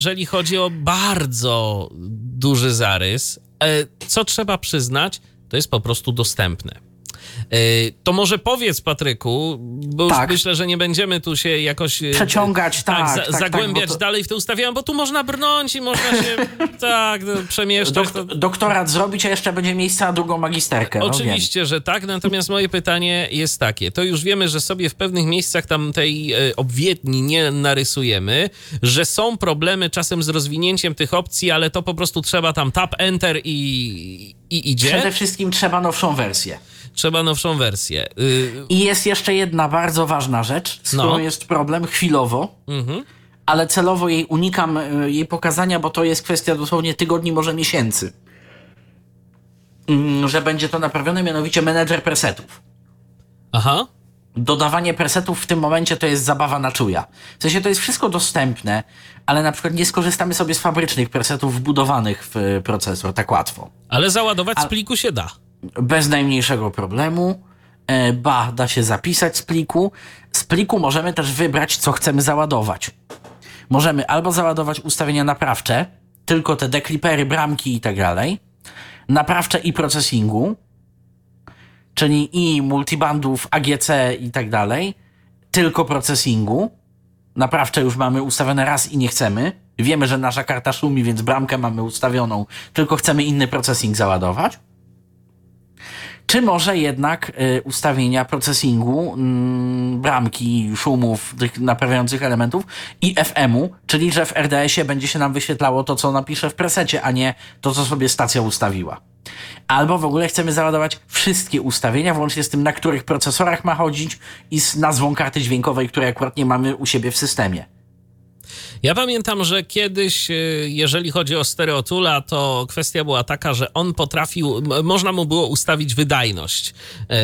jeżeli chodzi o bardzo duży zarys, co trzeba przyznać, to jest po prostu dostępne. To może powiedz, Patryku, bo już myślę, że nie będziemy tu się jakoś przeciągać, zagłębiać to... dalej w te ustawienia, bo tu można brnąć i można się przemieszczać. Doktorat zrobić, a jeszcze będzie miejsce na drugą magisterkę. Oczywiście, że tak, natomiast moje pytanie jest takie. To już wiemy, że sobie w pewnych miejscach tam tej obwiedni nie narysujemy, że są problemy czasem z rozwinięciem tych opcji, ale to po prostu trzeba tam tap, enter i idzie. Przede wszystkim trzeba nowszą wersję. I jest jeszcze jedna bardzo ważna rzecz, z którą jest problem chwilowo, ale celowo unikam jej pokazania, bo to jest kwestia dosłownie tygodni, może miesięcy, że będzie to naprawione, mianowicie menedżer presetów. Aha. Dodawanie presetów w tym momencie to jest zabawa na czuja. W sensie to jest wszystko dostępne, ale na przykład nie skorzystamy sobie z fabrycznych presetów wbudowanych w procesor tak łatwo. Ale załadować z pliku się da. Bez najmniejszego problemu. Da się zapisać z pliku. Z pliku możemy też wybrać, co chcemy załadować. Możemy albo załadować ustawienia naprawcze, tylko te deklipery, bramki i tak dalej, naprawcze i processingu, czyli i multibandów, AGC i tak dalej, tylko processingu. Naprawcze już mamy ustawione raz i nie chcemy. Wiemy, że nasza karta szumi, więc bramkę mamy ustawioną, tylko chcemy inny processing załadować. Czy może jednak ustawienia processingu, bramki, szumów, tych naprawiających elementów i FM-u, czyli że w RDS-ie będzie się nam wyświetlało to, co napiszę w presecie, a nie to, co sobie stacja ustawiła. Albo w ogóle chcemy załadować wszystkie ustawienia, włącznie z tym, na których procesorach ma chodzić i z nazwą karty dźwiękowej, której akurat nie mamy u siebie w systemie. Ja pamiętam, że kiedyś, jeżeli chodzi o Stereotoola, to kwestia była taka, że on potrafił, można mu było ustawić wydajność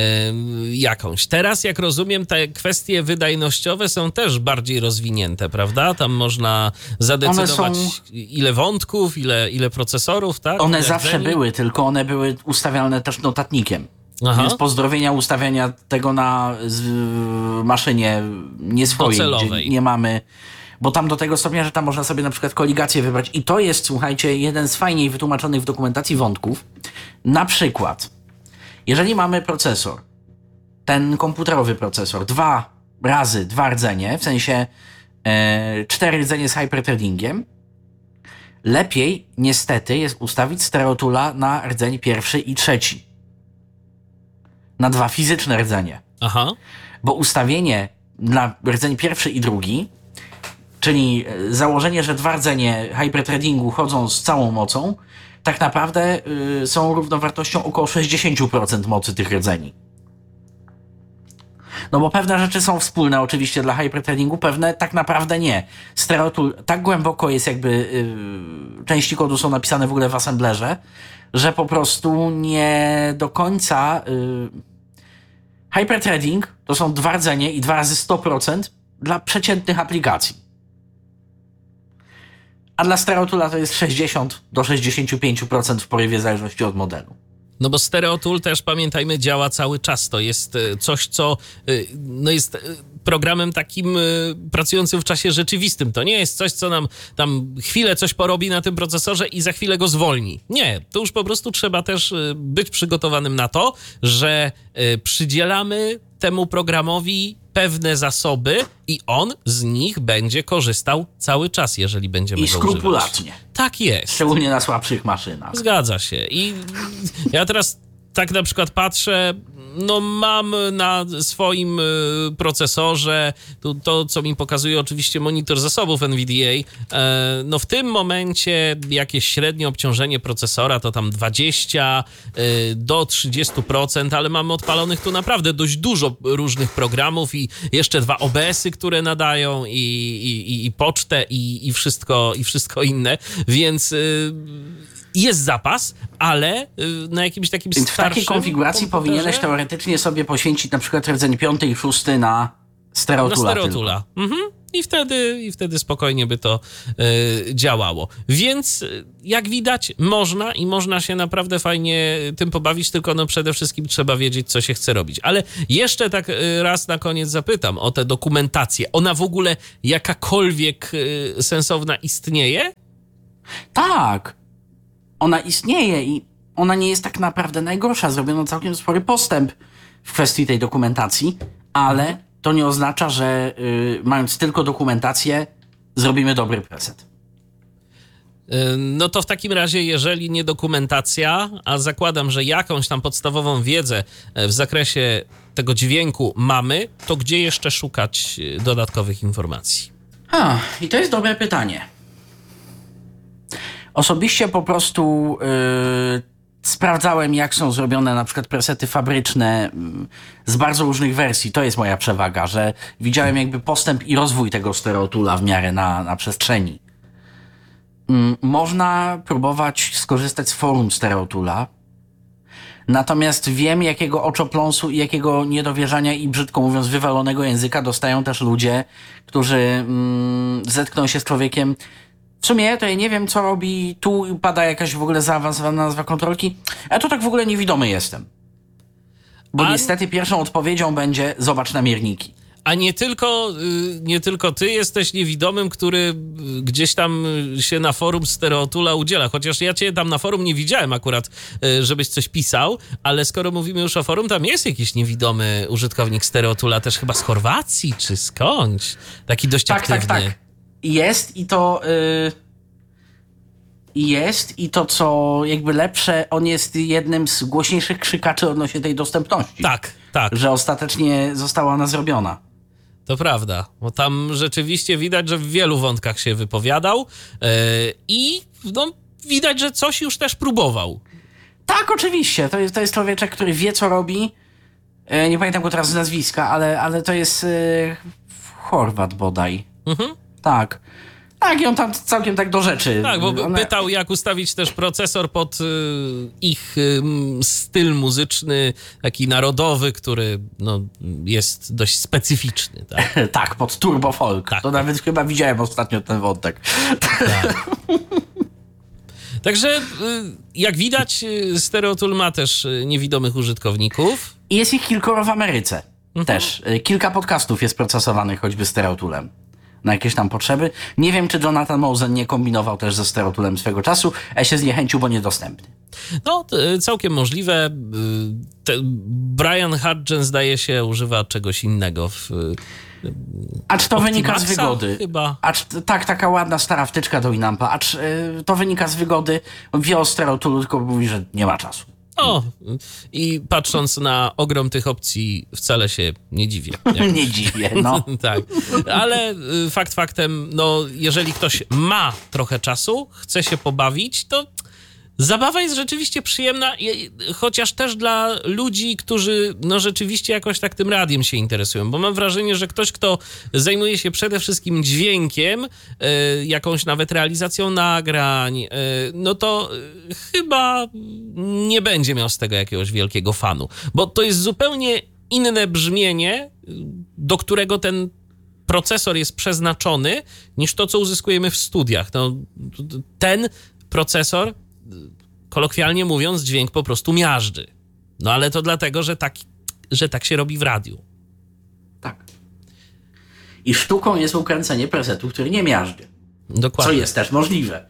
jakąś. Teraz, jak rozumiem, te kwestie wydajnościowe są też bardziej rozwinięte, prawda? Tam można zadecydować, ile wątków, ile procesorów, tak? One zawsze były, tylko one były ustawiane też notatnikiem. Aha. Więc pozdrowienia ustawiania tego na maszynie nie swojej, gdzie nie mamy... Bo tam do tego stopnia, że tam można sobie na przykład koligację wybrać. I to jest, słuchajcie, jeden z fajniej wytłumaczonych w dokumentacji wątków. Na przykład, jeżeli mamy procesor, ten komputerowy procesor, 2 rdzenie, w sensie 4 rdzenie z hyperthreadingiem, lepiej niestety jest ustawić Stereotoola na rdzeń pierwszy i trzeci. Na 2 fizyczne rdzenie. Aha. Bo ustawienie na rdzeń pierwszy i drugi, czyli założenie, że 2 rdzenie hyperthreadingu chodzą z całą mocą, tak naprawdę są równowartością około 60% mocy tych rdzeni. No bo pewne rzeczy są wspólne oczywiście dla hyperthreadingu, pewne tak naprawdę nie. Stereotool tak głęboko jest jakby, części kodu są napisane w ogóle w assemblerze, że po prostu nie do końca... Hyperthreading to są 2 rdzenie i 2 razy 100% dla przeciętnych aplikacji. A dla Stereotoola to jest 60 do 65% w porywie w zależności od modelu. No bo Stereotool też, pamiętajmy, działa cały czas. To jest coś, co jest programem takim pracującym w czasie rzeczywistym. To nie jest coś, co nam tam chwilę coś porobi na tym procesorze i za chwilę go zwolni. Nie, to już po prostu trzeba też być przygotowanym na to, że przydzielamy temu programowi pewne zasoby i on z nich będzie korzystał cały czas, jeżeli będziemy go używać. I skrupulatnie. Tak jest. Szczególnie na słabszych maszynach. Zgadza się. I ja teraz tak na przykład patrzę, no mam na swoim procesorze to, co mi pokazuje oczywiście monitor zasobów NVDA, no w tym momencie jakieś średnie obciążenie procesora to tam 20 do 30%, ale mamy odpalonych tu naprawdę dość dużo różnych programów i jeszcze 2 OBS-y, które nadają i pocztę i wszystko inne, więc... Jest zapas, ale na jakimś takim starszym... W takiej konfiguracji powinieneś teoretycznie sobie poświęcić na przykład rdzeń 5 i 6 na Stereotoola. Na Stereotoola. Mhm. i wtedy spokojnie by to działało. Więc jak widać, można się naprawdę fajnie tym pobawić, tylko no przede wszystkim trzeba wiedzieć, co się chce robić. Ale jeszcze tak raz na koniec zapytam o tę dokumentację. Ona w ogóle jakakolwiek sensowna istnieje? Tak, ona istnieje i ona nie jest tak naprawdę najgorsza. Zrobiono całkiem spory postęp w kwestii tej dokumentacji, ale to nie oznacza, że mając tylko dokumentację, zrobimy dobry preset. No to w takim razie, jeżeli nie dokumentacja, a zakładam, że jakąś tam podstawową wiedzę w zakresie tego dźwięku mamy, to gdzie jeszcze szukać dodatkowych informacji? I to jest dobre pytanie. Osobiście po prostu sprawdzałem, jak są zrobione na przykład presety fabryczne z bardzo różnych wersji. To jest moja przewaga, że widziałem jakby postęp i rozwój tego stereotula w miarę na przestrzeni. Można próbować skorzystać z forum stereotula, natomiast wiem, jakiego oczopląsu i jakiego niedowierzania i brzydko mówiąc wywalonego języka dostają też ludzie, którzy zetkną się z człowiekiem. W sumie to ja nie wiem, co robi, tu pada jakaś w ogóle zaawansowana nazwa kontrolki, a to tak w ogóle niewidomy jestem. Bo niestety pierwszą odpowiedzią będzie zobacz na mierniki. A nie tylko ty jesteś niewidomym, który gdzieś tam się na forum Stereotula udziela. Chociaż ja cię tam na forum nie widziałem akurat, żebyś coś pisał, ale skoro mówimy już o forum, tam jest jakiś niewidomy użytkownik Stereotula, też chyba z Chorwacji czy skądś. Taki dość aktywny. Tak. Jest i to, co jakby lepsze, on jest jednym z głośniejszych krzykaczy odnośnie tej dostępności. Tak. Że ostatecznie została ona zrobiona. To prawda, bo tam rzeczywiście widać, że w wielu wątkach się wypowiadał i no, widać, że coś już też próbował. Tak, oczywiście. To jest człowieczek, który wie, co robi. Nie pamiętam go teraz z nazwiska, ale to jest Chorwat bodaj. Mhm. Tak. Tak, i on tam całkiem tak do rzeczy. Tak, bo pytał, jak ustawić też procesor pod ich styl muzyczny, taki narodowy, który no, jest dość specyficzny. Tak, tak, pod turbo folk. Tak. To nawet chyba widziałem ostatnio ten wątek. Tak. Także jak widać, Stereotool ma też niewidomych użytkowników. I jest ich kilkoro w Ameryce też. Kilka podcastów jest procesowanych choćby Stereotoolem na jakieś tam potrzeby. Nie wiem, czy Jonathan Mosen nie kombinował też ze Stereotoolem swego czasu, a się zniechęcił, bo niedostępny. No, całkiem możliwe. Brian Hudgens, zdaje się, używa czegoś innego Acz to wynika z wygody. Chyba. Tak, taka ładna stara wtyczka do Winampa. Acz to wynika z wygody. On wie o Stereotoolu, tylko mówi, że nie ma czasu. I patrząc na ogrom tych opcji, wcale się nie dziwię. Nie dziwię, no. Tak, ale fakt faktem, no, jeżeli ktoś ma trochę czasu, chce się pobawić, to zabawa jest rzeczywiście przyjemna, chociaż też dla ludzi, którzy no rzeczywiście jakoś tak tym radiem się interesują, bo mam wrażenie, że ktoś, kto zajmuje się przede wszystkim dźwiękiem, jakąś nawet realizacją nagrań, no to chyba nie będzie miał z tego jakiegoś wielkiego fanu, bo to jest zupełnie inne brzmienie, do którego ten procesor jest przeznaczony, niż to, co uzyskujemy w studiach. No, ten procesor, kolokwialnie mówiąc, dźwięk po prostu miażdży. No ale to dlatego, że tak się robi w radiu. Tak. I sztuką jest ukręcenie presetu, który nie miażdży. Dokładnie. Co jest też możliwe.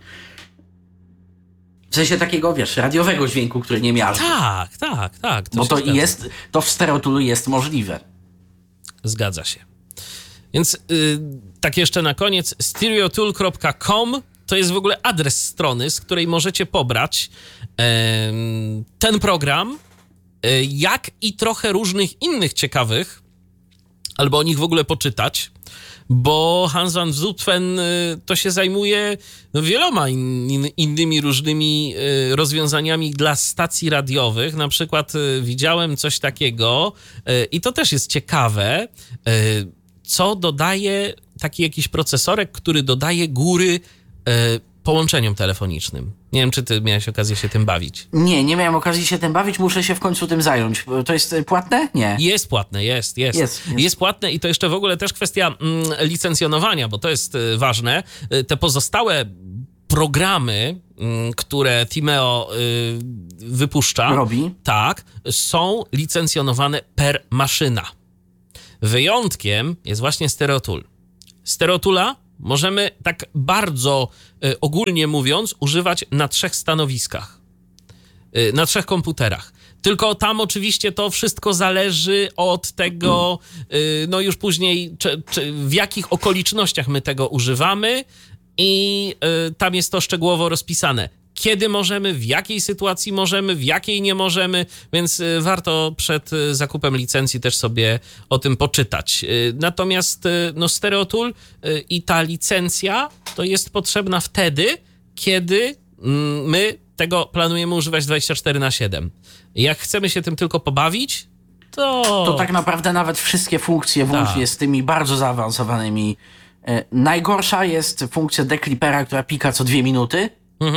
W sensie takiego, wiesz, radiowego dźwięku, który nie miażdży. Tak. Bo to w Stereotoolu jest możliwe. Zgadza się. Więc tak jeszcze na koniec, stereotool.com to jest w ogóle adres strony, z której możecie pobrać ten program, jak i trochę różnych innych ciekawych, albo o nich w ogóle poczytać, bo Hans van Zutphen to się zajmuje wieloma innymi różnymi rozwiązaniami dla stacji radiowych. Na przykład widziałem coś takiego i to też jest ciekawe, co dodaje taki jakiś procesorek, który dodaje góry połączeniom telefonicznym. Nie wiem, czy ty miałeś okazję się tym bawić. Nie miałem okazji się tym bawić, muszę się w końcu tym zająć. To jest płatne? Nie. Jest płatne, jest płatne i to jeszcze w ogóle też kwestia licencjonowania, bo to jest ważne. Te pozostałe programy, które Timeo wypuszcza, tak, są licencjonowane per maszyna. Wyjątkiem jest właśnie StereoTool. StereoToola możemy tak bardzo ogólnie mówiąc używać na 3 stanowiskach, na 3 komputerach. Tylko tam oczywiście to wszystko zależy od tego, no już później, w jakich okolicznościach my tego używamy i tam jest to szczegółowo rozpisane. Kiedy możemy, w jakiej sytuacji możemy, w jakiej nie możemy, więc warto przed zakupem licencji też sobie o tym poczytać. Natomiast no, StereoTool i ta licencja to jest potrzebna wtedy, kiedy my tego planujemy używać 24/7. Jak chcemy się tym tylko pobawić, to tak naprawdę nawet wszystkie funkcje włącznie z tymi bardzo zaawansowanymi. Najgorsza jest funkcja declippera, która pika co 2 minuty.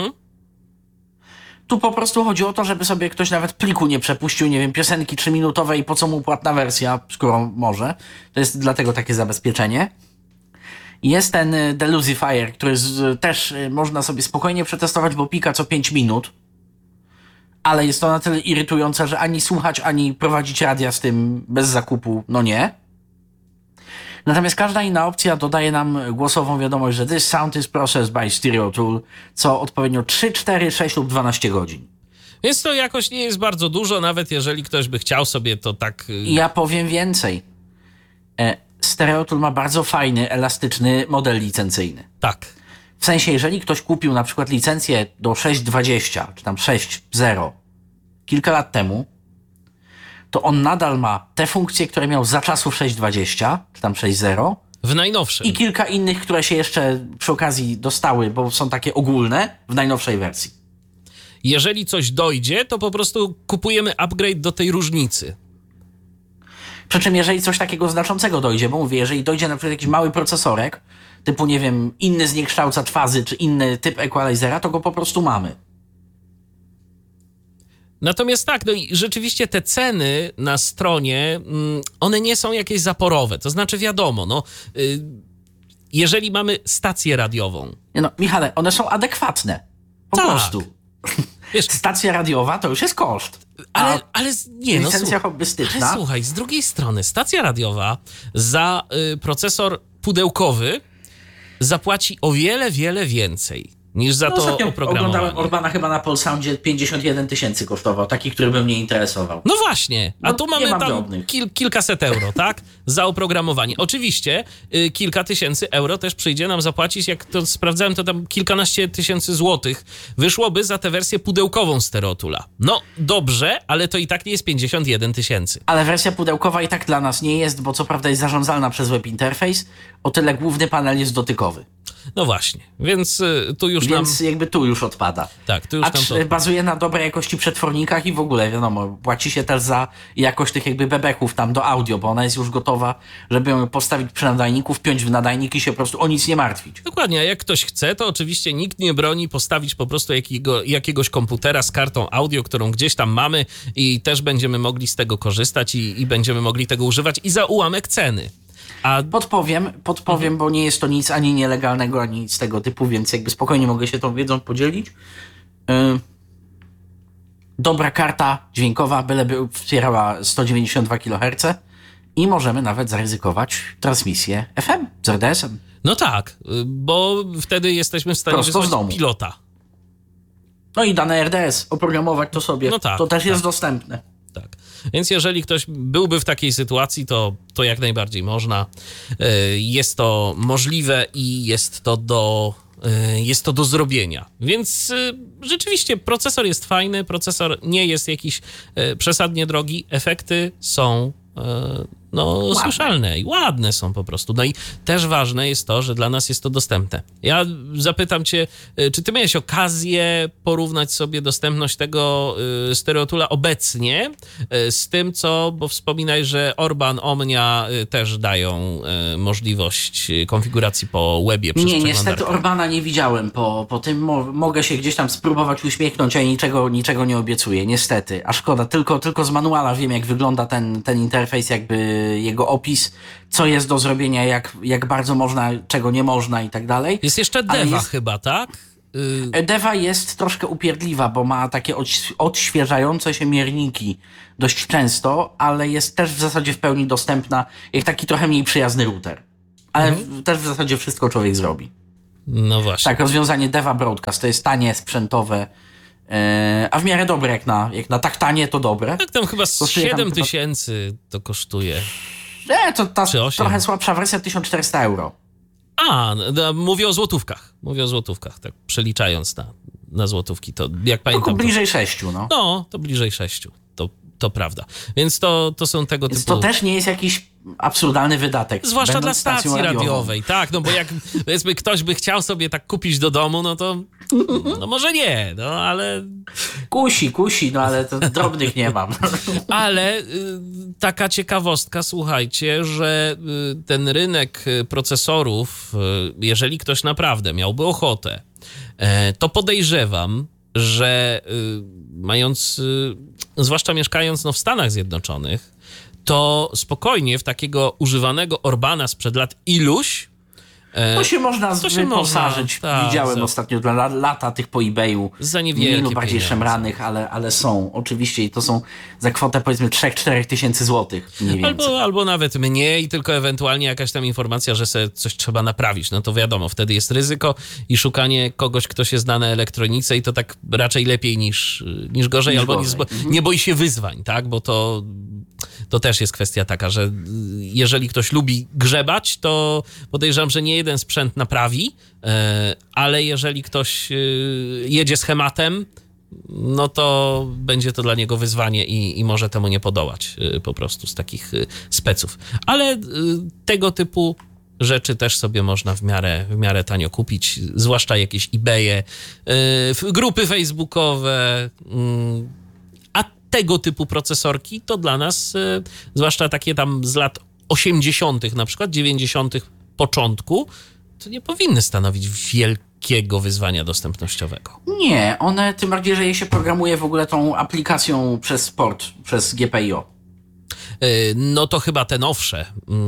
Tu po prostu chodzi o to, żeby sobie ktoś nawet pliku nie przepuścił, nie wiem, piosenki 3-minutowe i po co mu płatna wersja, skoro może. To jest dlatego takie zabezpieczenie. Jest ten Delusifier, który też można sobie spokojnie przetestować, bo pika co 5 minut. Ale jest to na tyle irytujące, że ani słuchać, ani prowadzić radia z tym bez zakupu, no nie. Natomiast każda inna opcja dodaje nam głosową wiadomość, że this sound is processed by StereoTool, co odpowiednio 3, 4, 6 lub 12 godzin. Więc to jakoś nie jest bardzo dużo, nawet jeżeli ktoś by chciał sobie to tak... Ja powiem więcej. StereoTool ma bardzo fajny, elastyczny model licencyjny. Tak. W sensie, jeżeli ktoś kupił na przykład licencję do 6.20, czy tam 6.0 kilka lat temu, to on nadal ma te funkcje, które miał za czasów 6.20, czy tam 6.0. W najnowszym. I kilka innych, które się jeszcze przy okazji dostały, bo są takie ogólne, w najnowszej wersji. Jeżeli coś dojdzie, to po prostu kupujemy upgrade do tej różnicy. Przy czym jeżeli coś takiego znaczącego dojdzie, bo mówię, jeżeli dojdzie na przykład jakiś mały procesorek, typu, nie wiem, inny zniekształcacz fazy, czy inny typ equalizera, to go po prostu mamy. Natomiast tak, no i rzeczywiście te ceny na stronie, one nie są jakieś zaporowe. To znaczy wiadomo, no, jeżeli mamy stację radiową... No, Michale, one są adekwatne. Po prostu. Wiesz, stacja radiowa to już jest koszt. Ale nie, licencja hobbystyczna. Ale słuchaj, z drugiej strony stacja radiowa za procesor pudełkowy zapłaci o wiele, wiele więcej niż za to oprogramowanie. Oglądałem Orbana chyba na Polsoundzie, 51 000 kosztował, taki, który by mnie interesował. No właśnie, a tu mamy tam kilkaset euro, tak? Za oprogramowanie. Oczywiście kilka tysięcy euro też przyjdzie nam zapłacić, jak to sprawdzałem, to tam kilkanaście tysięcy złotych wyszłoby za tę wersję pudełkową StereoToola. No dobrze, ale to i tak nie jest 51 000. Ale wersja pudełkowa i tak dla nas nie jest, bo co prawda jest zarządzalna przez web interface, o tyle główny panel jest dotykowy. No właśnie, więc tu już jakby tu już odpada. Tak, tu już nam to odpada. Bazuje na dobrej jakości przetwornikach i w ogóle, wiadomo, płaci się też za jakość tych jakby bebechów tam do audio, bo ona jest już gotowa, żeby ją postawić przy nadajniku, wpiąć w nadajnik i się po prostu o nic nie martwić. Dokładnie, a jak ktoś chce, to oczywiście nikt nie broni postawić po prostu jakiegoś komputera z kartą audio, którą gdzieś tam mamy i też będziemy mogli z tego korzystać i będziemy mogli tego używać i za ułamek ceny. Podpowiem, bo nie jest to nic ani nielegalnego, ani nic tego typu, więc jakby spokojnie mogę się tą wiedzą podzielić. Dobra karta dźwiękowa, byleby wspierała 192 kHz i możemy nawet zaryzykować transmisję FM z RDS-em. No tak, bo wtedy jesteśmy w stanie wysłać pilota. No i dane RDS, oprogramować to sobie, to też jest dostępne. Tak. Więc jeżeli ktoś byłby w takiej sytuacji, to jak najbardziej można. Jest to możliwe i jest to do zrobienia. Więc rzeczywiście procesor jest fajny, procesor nie jest jakiś przesadnie drogi, efekty są słyszalne i ładne są po prostu. No i też ważne jest to, że dla nas jest to dostępne. Ja zapytam cię, czy ty miałeś okazję porównać sobie dostępność tego stereotula obecnie z tym, bo wspominaj, że Orban, Omnia też dają możliwość konfiguracji po webie przez Nie, przeglądarkę. niestety Orbana nie widziałem po tym. Mogę się gdzieś tam spróbować uśmiechnąć, a niczego nie obiecuję, niestety. A szkoda, tylko z manuala wiem, jak wygląda ten interfejs, jakby jego opis, co jest do zrobienia, jak bardzo można, czego nie można i tak dalej. Jest jeszcze Deva chyba, tak? Deva jest troszkę upierdliwa, bo ma takie odświeżające się mierniki dość często, ale jest też w zasadzie w pełni dostępna, jak taki trochę mniej przyjazny router. Ale też w zasadzie wszystko człowiek zrobi. No właśnie. Tak, rozwiązanie Deva Broadcast to jest tanie, sprzętowe, a w miarę dobre, jak na tak tanie, to dobre. Tak, tam chyba 7 tysięcy to kosztuje. To ta trochę słabsza wersja, 1400 euro. Mówię o złotówkach, tak przeliczając na złotówki, to jak pamiętam... To bliżej 6, No, to bliżej 6, to prawda. Więc to są tego typu... To też nie jest jakiś absurdalny wydatek. Zwłaszcza dla stacji radiowej, tak, no bo jak powiedzmy ktoś by chciał sobie tak kupić do domu, no to może nie, ale... Kusi, ale to drobnych nie mam. Ale taka ciekawostka, słuchajcie, że ten rynek procesorów, jeżeli ktoś naprawdę miałby ochotę, to podejrzewam, że zwłaszcza mieszkając w Stanach Zjednoczonych, to spokojnie w takiego używanego Orbana sprzed lat iluś... To się można wyposażyć. Widziałem ostatnio dla lata tych po eBayu. Za niewielkie bardziej pieniądze. szemranych, ale są. Oczywiście i to są za kwotę powiedzmy 3-4 tysięcy złotych. Mniej więcej. Albo nawet mniej, tylko ewentualnie jakaś tam informacja, że sobie coś trzeba naprawić. No to wiadomo, wtedy jest ryzyko i szukanie kogoś, kto się zna na elektronice i to tak raczej lepiej niż gorzej. Nie boi się wyzwań, tak? Bo to też jest kwestia taka, że jeżeli ktoś lubi grzebać, to podejrzewam, że nie jeden sprzęt naprawi, ale jeżeli ktoś jedzie schematem, no to będzie to dla niego wyzwanie i może temu nie podołać po prostu z takich speców. Ale tego typu rzeczy też sobie można w miarę tanio kupić, zwłaszcza jakieś eBaye, grupy facebookowe, tego typu procesorki to dla nas, zwłaszcza takie tam z lat 80., na przykład 90. początku, to nie powinny stanowić wielkiego wyzwania dostępnościowego. Nie, one tym bardziej, że je się programuje w ogóle tą aplikacją przez port, przez GPIO. No to chyba te nowsze.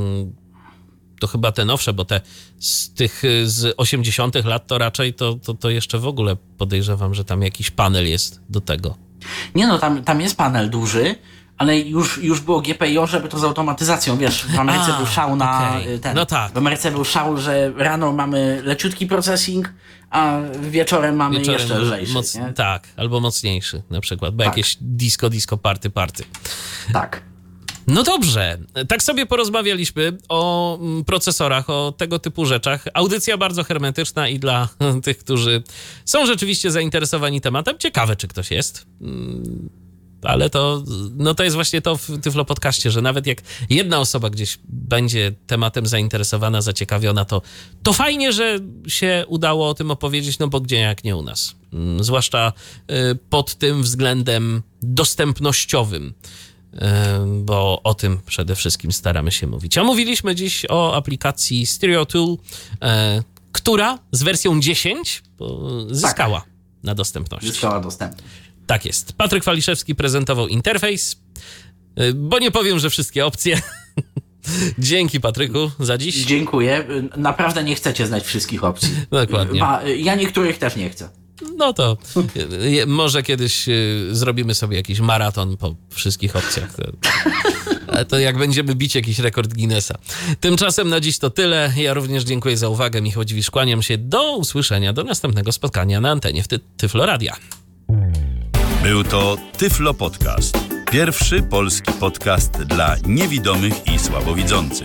Bo te z 80. lat to raczej to jeszcze w ogóle podejrzewam, że tam jakiś panel jest do tego. Nie tam jest panel duży, ale już było GPIO, żeby to z automatyzacją, wiesz, w Ameryce był szał na ten. No tak. W Ameryce był szał, że rano mamy leciutki processing, a wieczorem mamy jeszcze lżejszy. Tak, albo mocniejszy na przykład, bo jakieś disco, party. Tak. No dobrze, tak sobie porozmawialiśmy o procesorach, o tego typu rzeczach. Audycja bardzo hermetyczna i dla tych, którzy są rzeczywiście zainteresowani tematem. Ciekawe, czy ktoś jest. Ale to jest właśnie to w Tyflo Podcaście, że nawet jak jedna osoba gdzieś będzie tematem zainteresowana, zaciekawiona, to fajnie, że się udało o tym opowiedzieć, bo gdzie jak nie u nas. Zwłaszcza pod tym względem dostępnościowym. Bo o tym przede wszystkim staramy się mówić. A mówiliśmy dziś o aplikacji StereoTool, która z wersją 10 zyskała na dostępności. Zyskała dostępność. Tak jest. Patryk Waliszewski prezentował interfejs, bo nie powiem, że wszystkie opcje. Dzięki, Patryku, za dziś. Dziękuję. Naprawdę nie chcecie znać wszystkich opcji. Dokładnie. Ja niektórych też nie chcę. No to może kiedyś zrobimy sobie jakiś maraton po wszystkich opcjach. To jak będziemy bić jakiś rekord Guinnessa. Tymczasem na dziś to tyle. Ja również dziękuję za uwagę. Michał Dziwisz, kłaniam się. Do usłyszenia, do następnego spotkania na antenie w Tyflo Radia. Był to Tyflo Podcast. Pierwszy polski podcast dla niewidomych i słabowidzących.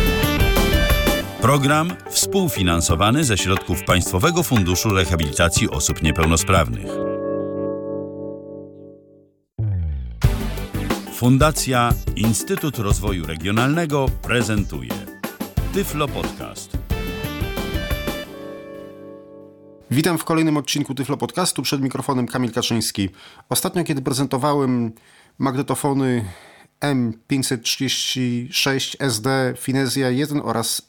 Program współfinansowany ze środków Państwowego Funduszu Rehabilitacji Osób Niepełnosprawnych. Fundacja Instytut Rozwoju Regionalnego prezentuje Tyflo Podcast. Witam w kolejnym odcinku Tyflo Podcastu. Przed mikrofonem Kamil Kaczyński. Ostatnio, kiedy prezentowałem magnetofony M536 SD Finezja 1 oraz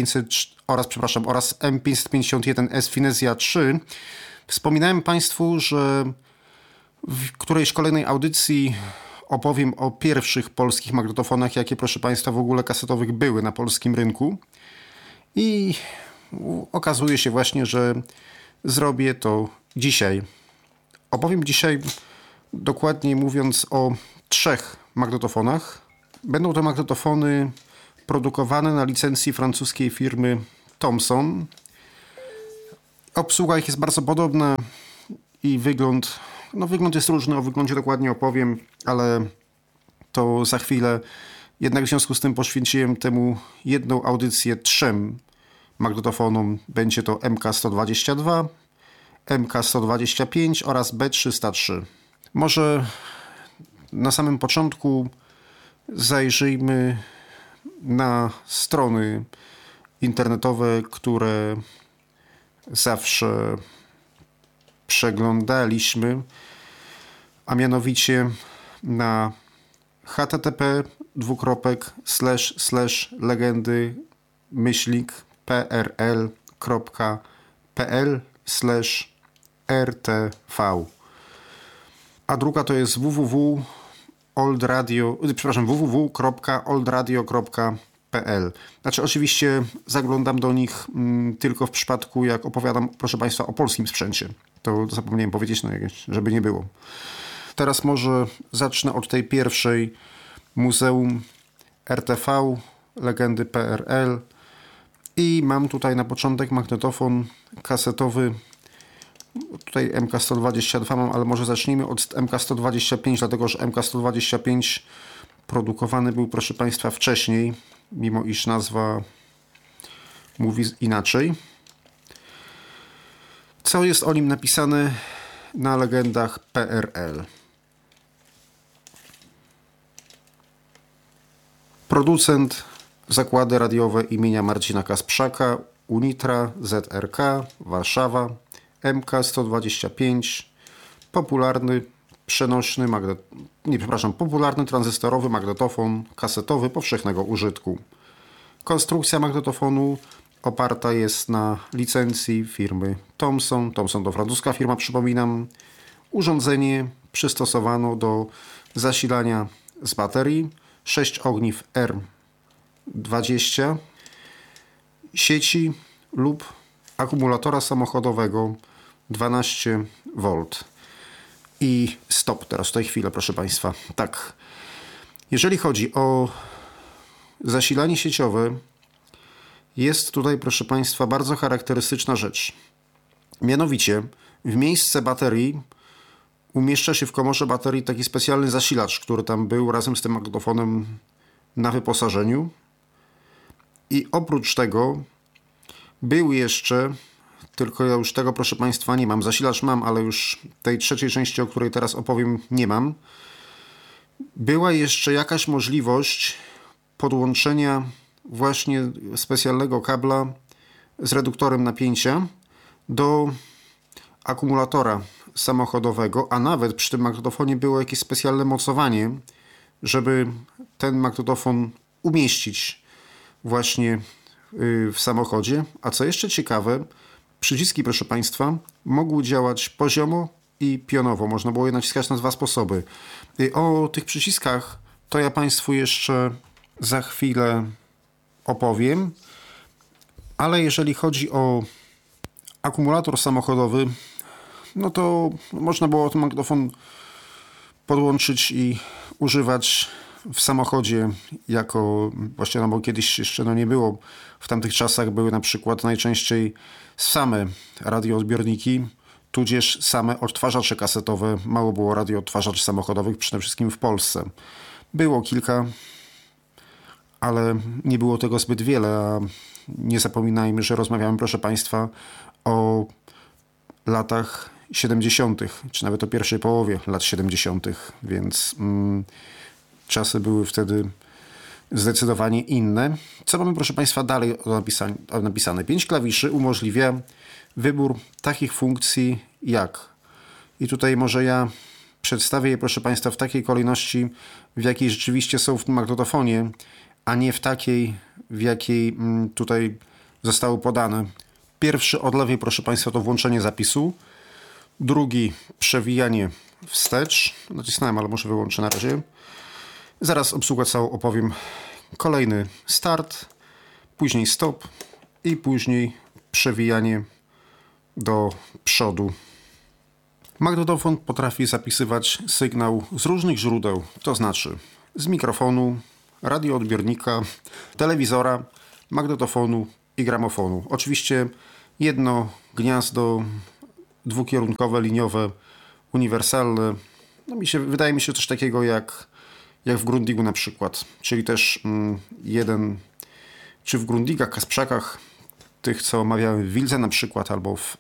M551S Finezja 3, wspominałem Państwu, że w którejś kolejnej audycji opowiem o pierwszych polskich magnetofonach, jakie, proszę Państwa, w ogóle kasetowych były na polskim rynku. I okazuje się właśnie, że zrobię to dzisiaj. Opowiem dzisiaj, dokładniej mówiąc, o 3 magnetofonach. Będą to magnetofony produkowane na licencji francuskiej firmy Thomson. Obsługa ich jest bardzo podobna i wygląd jest różny. O wyglądzie dokładnie opowiem, ale to za chwilę. Jednak w związku z tym poświęciłem temu jedną audycję 3 magnetofonom. Będzie to MK122, MK125 oraz B303. Może na samym początku zajrzyjmy na strony internetowe, które zawsze przeglądaliśmy, a mianowicie na http://legendy-prl.pl/rtv. A druga to jest www.oldradio.pl. Znaczy oczywiście zaglądam do nich tylko w przypadku, jak opowiadam, proszę Państwa, o polskim sprzęcie. To zapomniałem powiedzieć, żeby nie było. Teraz może zacznę od tej pierwszej. Muzeum RTV, legendy PRL. I mam tutaj na początek magnetofon kasetowy. Tutaj MK122 mam, ale może zacznijmy od MK125, dlatego że MK125 produkowany był, proszę Państwa, wcześniej, mimo iż nazwa mówi inaczej. Co jest o nim napisane na legendach PRL? Producent zakłady radiowe imienia Marcina Kasprzaka, Unitra, ZRK, Warszawa, MK125, popularny tranzystorowy magnetofon kasetowy powszechnego użytku. Konstrukcja magnetofonu oparta jest na licencji firmy Thomson. Thomson to francuska firma, przypominam. Urządzenie przystosowano do zasilania z baterii, 6 ogniw R20, sieci lub akumulatora samochodowego 12 V. I stop, teraz tutaj chwilę, proszę Państwa. Tak, jeżeli chodzi o zasilanie sieciowe, jest tutaj, proszę Państwa, bardzo charakterystyczna rzecz. Mianowicie w miejsce baterii umieszcza się w komorze baterii taki specjalny zasilacz, który tam był razem z tym magnetofonem na wyposażeniu. I oprócz tego był jeszcze, tylko ja już tego, proszę Państwa, nie mam. Zasilacz mam, ale już tej trzeciej części, o której teraz opowiem, nie mam. Była jeszcze jakaś możliwość podłączenia właśnie specjalnego kabla z reduktorem napięcia do akumulatora samochodowego, a nawet przy tym magnetofonie było jakieś specjalne mocowanie, żeby ten magnetofon umieścić właśnie w samochodzie. A co jeszcze ciekawe, przyciski, proszę Państwa, mogły działać poziomo i pionowo. Można było je naciskać na 2 sposoby. O tych przyciskach to ja Państwu jeszcze za chwilę opowiem, ale jeżeli chodzi o akumulator samochodowy, no to można było ten magnetofon podłączyć i używać w samochodzie jako właśnie, no bo kiedyś jeszcze nie było, w tamtych czasach były na przykład najczęściej same radioodbiorniki, tudzież same odtwarzacze kasetowe. Mało było radioodtwarzaczy samochodowych, przede wszystkim w Polsce. Było kilka, ale nie było tego zbyt wiele, a nie zapominajmy, że rozmawiamy, proszę Państwa, o latach 70., czy nawet o pierwszej połowie lat 70., więc Czasy były wtedy zdecydowanie inne. Co mamy, proszę Państwa, dalej napisane? 5 klawiszy umożliwia wybór takich funkcji jak... I tutaj może ja przedstawię je, proszę Państwa, w takiej kolejności, w jakiej rzeczywiście są w tym magnetofonie, a nie w takiej, w jakiej tutaj zostały podane. Pierwszy od lewej, proszę Państwa, to włączenie zapisu. Drugi przewijanie wstecz. Nacisnąłem, ale może wyłączę na razie. Zaraz obsługę całą opowiem. Kolejny start, później stop i później przewijanie do przodu. Magnetofon potrafi zapisywać sygnał z różnych źródeł, to znaczy z mikrofonu, radioodbiornika, telewizora, magnetofonu i gramofonu. Oczywiście jedno gniazdo dwukierunkowe, liniowe, uniwersalne. No wydaje mi się coś takiego jak w Grundigu na przykład, czyli też jeden, czy w Grundigach, Kasprzakach, tych co omawiałem w Wildze na przykład, albo w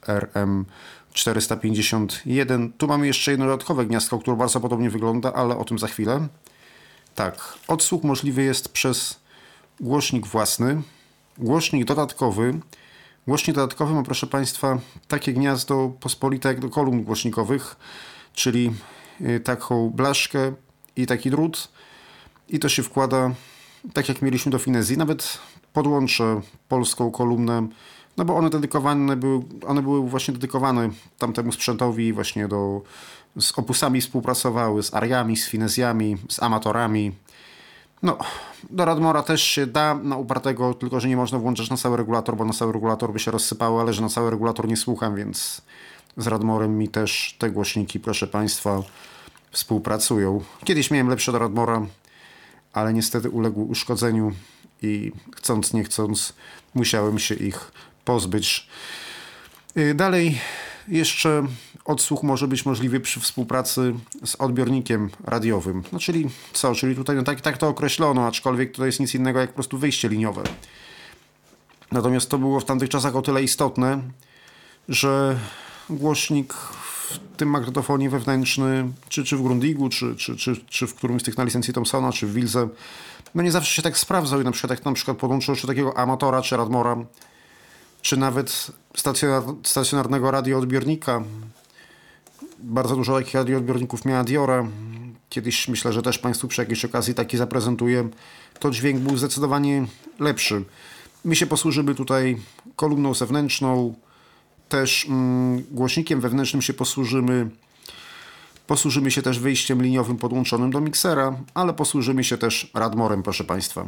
RM451. Tu mamy jeszcze jedno dodatkowe gniazdko, które bardzo podobnie wygląda, ale o tym za chwilę. Tak, odsłuch możliwy jest przez głośnik własny, głośnik dodatkowy. Głośnik dodatkowy ma, proszę Państwa, takie gniazdo pospolite jak do kolumn głośnikowych, czyli taką blaszkę i taki drut. I to się wkłada, tak jak mieliśmy do Finezji. Nawet podłączę polską kolumnę, no bo one były właśnie dedykowane tamtemu sprzętowi, właśnie z Opusami współpracowały, z Ariami, z Finezjami, z Amatorami. No, do Radmora też się da na upartego, tylko że nie można włączać na cały regulator, bo na cały regulator by się rozsypało, ale że na cały regulator nie słucham, więc z Radmorem mi też te głośniki, proszę Państwa, współpracują. Kiedyś miałem lepsze do Radmora, ale niestety uległ uszkodzeniu i chcąc nie chcąc musiałem się ich pozbyć. Dalej jeszcze odsłuch może być możliwy przy współpracy z odbiornikiem radiowym. No czyli co? Czyli tutaj no tak to określono, aczkolwiek to jest nic innego jak po prostu wyjście liniowe. Natomiast to było w tamtych czasach o tyle istotne, że głośnik w tym magnetofonie wewnętrzny, czy w Grundigu, czy w którymś z tych na licencji Thomsona, czy w Wildze, no nie zawsze się tak sprawdzał i na przykład jak na przykład podłączył jeszcze takiego Amatora, czy Radmora, czy nawet stacjonarnego radioodbiornika. Bardzo dużo takich radioodbiorników miała Diora. Kiedyś myślę, że też Państwu przy jakiejś okazji taki zaprezentuję. To dźwięk był zdecydowanie lepszy. My się posłużymy tutaj kolumną zewnętrzną, też głośnikiem wewnętrznym się posłużymy. Posłużymy się też wyjściem liniowym podłączonym do miksera, ale posłużymy się też Radmorem, proszę Państwa.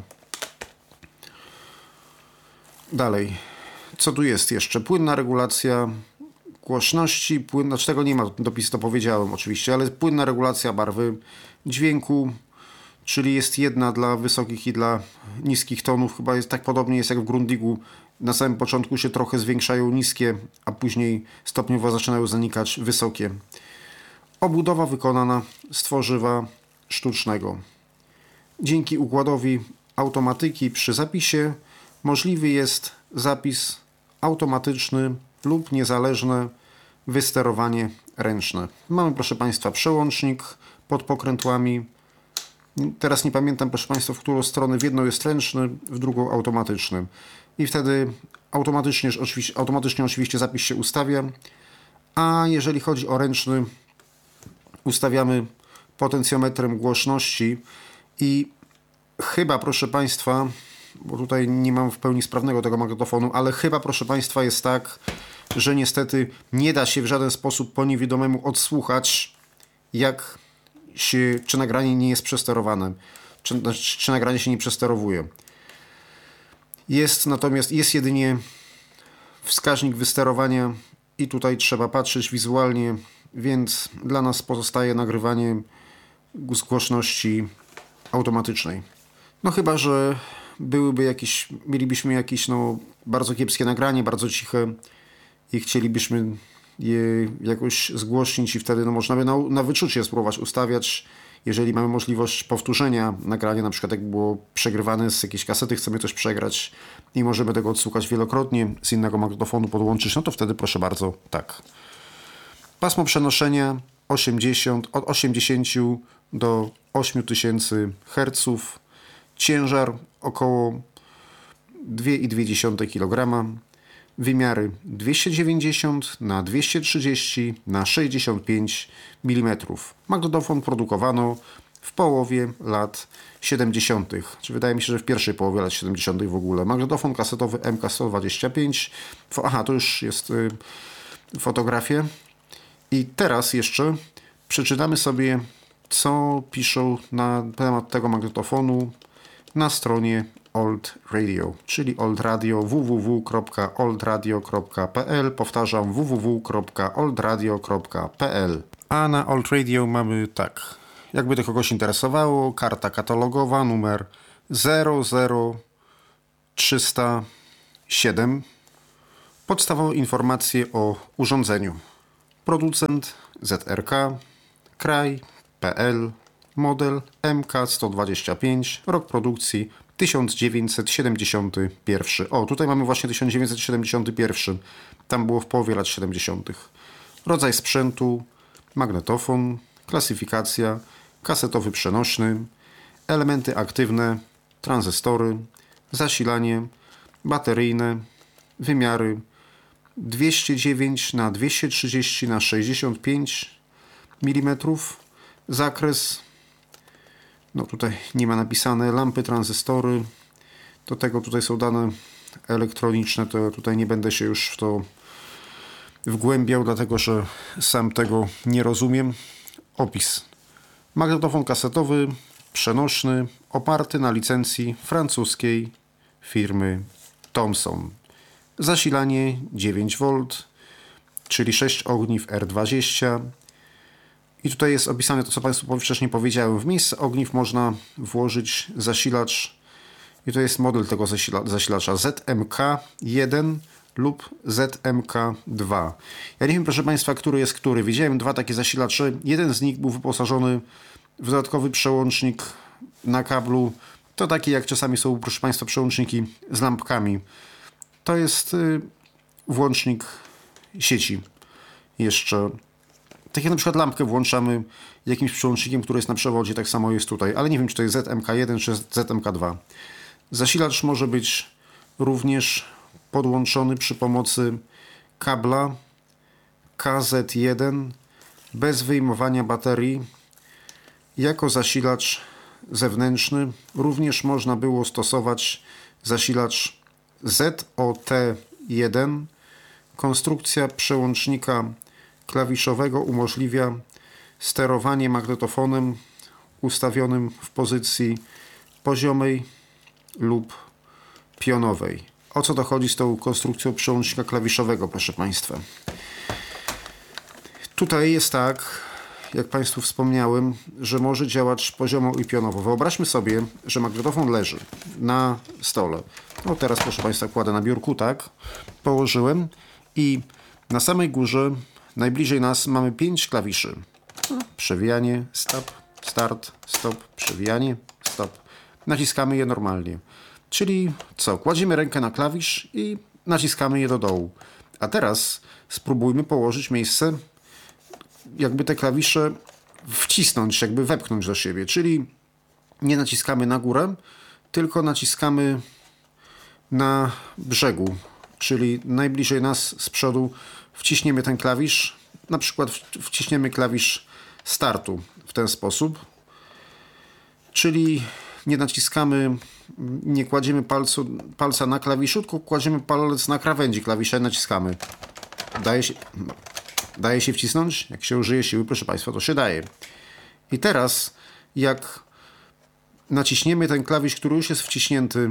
Dalej. Co tu jest jeszcze? Płynna regulacja głośności, znaczy tego nie ma dopisu, to powiedziałem oczywiście, ale płynna regulacja barwy dźwięku, czyli jest jedna dla wysokich i dla niskich tonów. Chyba jest tak podobnie jest jak w Grundigu. Na samym początku się trochę zwiększają niskie, a później stopniowo zaczynają zanikać wysokie. Obudowa wykonana z tworzywa sztucznego. Dzięki układowi automatyki przy zapisie możliwy jest zapis automatyczny lub niezależne wysterowanie ręczne. Mamy, proszę Państwa, przełącznik pod pokrętłami. Teraz nie pamiętam, proszę Państwa, w którą stronę. W jedną jest ręczny, w drugą automatyczny. I wtedy automatycznie oczywiście zapis się ustawia. A jeżeli chodzi o ręczny, ustawiamy potencjometrem głośności i chyba, proszę Państwa, bo tutaj nie mam w pełni sprawnego tego magnetofonu, ale chyba, proszę Państwa, jest tak, że niestety nie da się w żaden sposób po niewidomemu odsłuchać, czy nagranie nie jest przesterowane, czy nagranie się nie przesterowuje. Natomiast jest jedynie wskaźnik wysterowania i tutaj trzeba patrzeć wizualnie, więc dla nas pozostaje nagrywanie z głośności automatycznej. No chyba że mielibyśmy jakieś bardzo kiepskie nagranie, bardzo ciche i chcielibyśmy je jakoś zgłośnić i wtedy można by na wyczucie spróbować ustawiać. Jeżeli mamy możliwość powtórzenia nagrania, na przykład jak było przegrywane z jakiejś kasety, chcemy coś przegrać i możemy tego odsłuchać wielokrotnie, z innego magnetofonu podłączyć, no to wtedy proszę bardzo, tak. Pasmo przenoszenia od 80 do 8000 Hz. Ciężar około 2,2 kg. Wymiary 290 na 230 na 65 mm. Magnetofon produkowano w połowie lat 70. Czy wydaje mi się, że w pierwszej połowie lat 70. w ogóle. Magnetofon kasetowy MK125. Aha, to już jest fotografie. I teraz jeszcze przeczytamy sobie, co piszą na temat tego magnetofonu na stronie Old Radio, czyli Old Radio, www.oldradio.pl. Powtarzam, www.oldradio.pl. A na Old Radio mamy tak, jakby to kogoś interesowało, karta katalogowa numer 00307. Podstawowe informacje o urządzeniu. Producent ZRK, kraj PL, model MK125, rok produkcji 1971. O, tutaj mamy właśnie 1971. Tam było w połowie lat 70. Rodzaj sprzętu, magnetofon, klasyfikacja, kasetowy przenośny, elementy aktywne, tranzystory, zasilanie, bateryjne, wymiary 209 na 230 na 65 mm, zakres, no tutaj nie ma napisane, lampy, tranzystory, do tego tutaj są dane elektroniczne, to tutaj nie będę się już w to wgłębiał, dlatego że sam tego nie rozumiem. Opis. Magnetofon kasetowy, przenośny, oparty na licencji francuskiej firmy Thomson. Zasilanie 9V, czyli 6 ogniw R20. I tutaj jest opisane to, co Państwu wcześniej powiedziałem. W miejsce ogniw można włożyć zasilacz. I to jest model tego zasilacza ZMK1 lub ZMK2. Ja nie wiem, proszę Państwa, który jest który. Widziałem dwa takie zasilacze. Jeden z nich był wyposażony w dodatkowy przełącznik na kablu. To takie jak czasami są, proszę Państwa, przełączniki z lampkami. To jest włącznik sieci. Jeszcze tak jak na przykład lampkę włączamy jakimś przełącznikiem, który jest na przewodzie, tak samo jest tutaj. Ale nie wiem, czy to jest ZMK1 czy ZMK2. Zasilacz może być również podłączony przy pomocy kabla KZ1 bez wyjmowania baterii. Jako zasilacz zewnętrzny również można było stosować zasilacz ZOT1. Konstrukcja przełącznika klawiszowego umożliwia sterowanie magnetofonem ustawionym w pozycji poziomej lub pionowej. O co dochodzi z tą konstrukcją przełącznika klawiszowego, proszę Państwa? Tutaj jest tak, jak Państwu wspomniałem, że może działać poziomo i pionowo. Wyobraźmy sobie, że magnetofon leży na stole. No teraz, proszę Państwa, kładę na biurku, tak? Położyłem i na samej górze, najbliżej nas, mamy 5 klawiszy. Przewijanie, stop, start, stop, przewijanie, stop. Naciskamy je normalnie. Czyli co? Kładziemy rękę na klawisz i naciskamy je do dołu. A teraz spróbujmy położyć miejsce, jakby te klawisze wcisnąć, jakby wepchnąć do siebie. Czyli nie naciskamy na górę, tylko naciskamy na brzegu. Czyli najbliżej nas z przodu wciśniemy ten klawisz. Na przykład wciśniemy klawisz startu w ten sposób. Czyli nie naciskamy, nie kładziemy palca na klawiszu, tylko kładziemy palec na krawędzi klawisza i naciskamy. Daje się wcisnąć? Jak się użyje siły, proszę Państwa, to się daje. I teraz, jak naciśniemy ten klawisz, który już jest wciśnięty,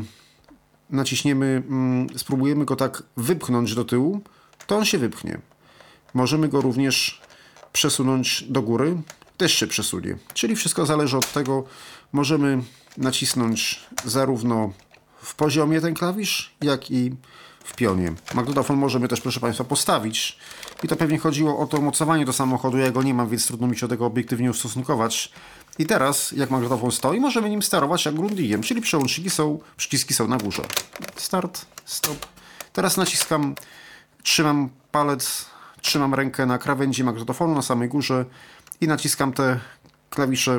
spróbujemy go tak wypchnąć do tyłu, to on się wypchnie. Możemy go również przesunąć do góry, też się przesunie. Czyli wszystko zależy od tego, możemy nacisnąć zarówno w poziomie ten klawisz, jak i w pionie. Magnetofon możemy też, proszę Państwa, postawić. I to pewnie chodziło o to mocowanie do samochodu. Ja go nie mam, więc trudno mi się do tego obiektywnie ustosunkować. I teraz, jak magnetofon stoi, możemy nim sterować jak grundigiem, czyli przyciski są na górze. Start, stop. Teraz trzymam rękę na krawędzi magnetofonu na samej górze i naciskam te klawisze,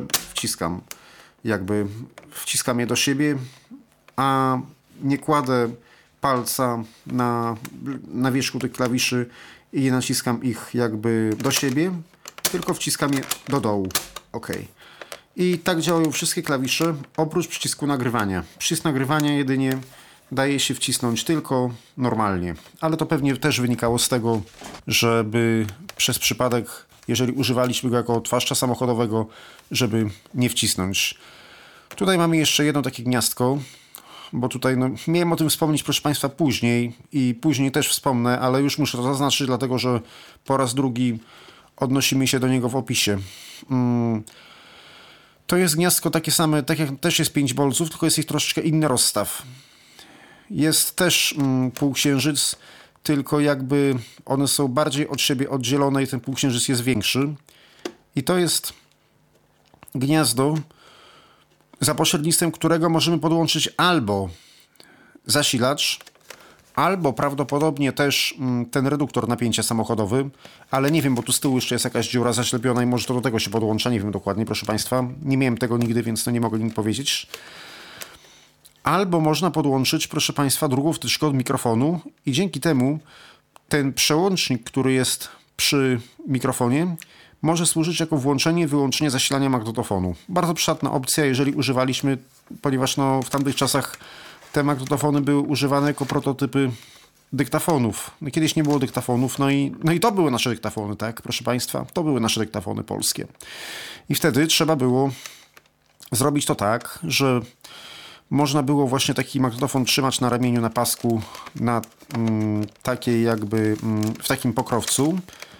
wciskam je do siebie, a nie kładę palca na wierzchu tych klawiszy i nie naciskam ich jakby do siebie, tylko wciskam je do dołu. OK. I tak działają wszystkie klawisze, oprócz przycisku nagrywania. Przycisk nagrywania jedynie daje się wcisnąć tylko normalnie. Ale to pewnie też wynikało z tego, żeby przez przypadek, jeżeli używaliśmy go jako odtwarzacza samochodowego, żeby nie wcisnąć. Tutaj mamy jeszcze jedno takie gniazdko, bo tutaj miałem o tym wspomnieć, proszę Państwa, później i później też wspomnę, ale już muszę to zaznaczyć, dlatego że po raz drugi odnosimy się do niego w opisie. To jest gniazdko takie same, tak jak też jest 5 bolców, tylko jest ich troszeczkę inny rozstaw. Jest też półksiężyc, tylko jakby one są bardziej od siebie oddzielone i ten półksiężyc jest większy. I to jest gniazdo, za pośrednictwem którego możemy podłączyć albo zasilacz, albo prawdopodobnie też ten reduktor napięcia samochodowy, ale nie wiem, bo tu z tyłu jeszcze jest jakaś dziura zaślepiona i może to do tego się podłącza, nie wiem dokładnie, proszę Państwa. Nie miałem tego nigdy, więc to nie mogę nic powiedzieć. Albo można podłączyć, proszę Państwa, drugą wtyczkę od mikrofonu i dzięki temu ten przełącznik, który jest przy mikrofonie, może służyć jako włączenie i wyłączenie zasilania magnetofonu. Bardzo przydatna opcja, jeżeli używaliśmy, ponieważ w tamtych czasach te magnetofony były używane jako prototypy dyktafonów. Kiedyś nie było dyktafonów, no i to były nasze dyktafony, tak, proszę Państwa? To były nasze dyktafony polskie. I wtedy trzeba było zrobić to tak, że można było właśnie taki magnetofon trzymać na ramieniu, na pasku, na takiej jakby, w takim pokrowcu.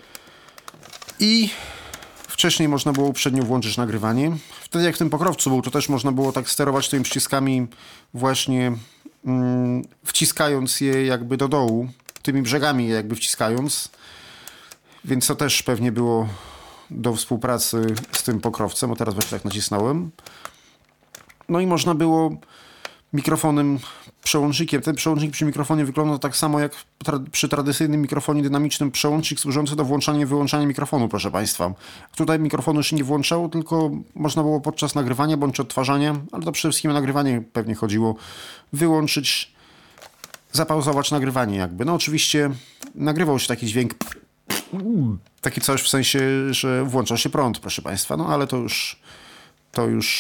I wcześniej można było uprzednio włączyć nagrywanie. Wtedy jak w tym pokrowcu był, to też można było tak sterować tymi przyciskami właśnie wciskając je jakby do dołu, tymi brzegami je jakby wciskając. Więc to też pewnie było do współpracy z tym pokrowcem, bo teraz właśnie tak nacisnąłem. No i można było mikrofonem, przełącznikiem. Ten przełącznik przy mikrofonie wygląda tak samo jak przy tradycyjnym mikrofonie dynamicznym, przełącznik służący do włączania i wyłączania mikrofonu, proszę Państwa. Tutaj mikrofonu się nie włączało, tylko można było podczas nagrywania bądź odtwarzania, ale to przede wszystkim nagrywanie pewnie chodziło, wyłączyć, zapauzować nagrywanie jakby. No oczywiście nagrywał się taki dźwięk, taki coś w sensie, że włącza się prąd, proszę Państwa, no ale to już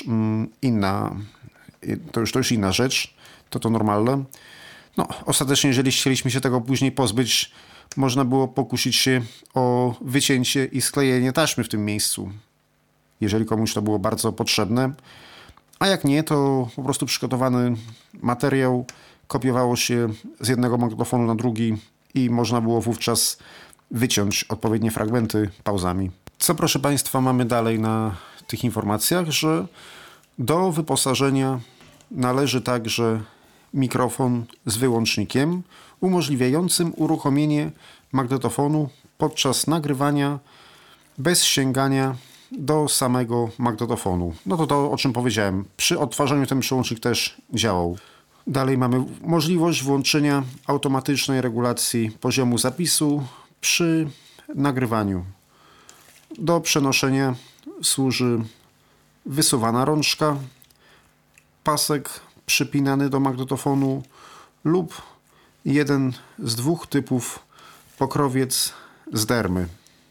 inna rzecz, to normalne. No, ostatecznie, jeżeli chcieliśmy się tego później pozbyć, można było pokusić się o wycięcie i sklejenie taśmy w tym miejscu, jeżeli komuś to było bardzo potrzebne. A jak nie, to po prostu przygotowany materiał kopiowało się z jednego magnetofonu na drugi i można było wówczas wyciąć odpowiednie fragmenty pauzami. Co, proszę Państwa, mamy dalej na tych informacjach, że do wyposażenia należy także mikrofon z wyłącznikiem umożliwiającym uruchomienie magnetofonu podczas nagrywania bez sięgania do samego magnetofonu. No to o czym powiedziałem. Przy odtwarzaniu ten przełącznik też działał. Dalej mamy możliwość włączenia automatycznej regulacji poziomu zapisu przy nagrywaniu. Do przenoszenia służy wysuwana rączka, pasek przypinany do magnetofonu lub jeden z dwóch typów pokrowiec z dermy.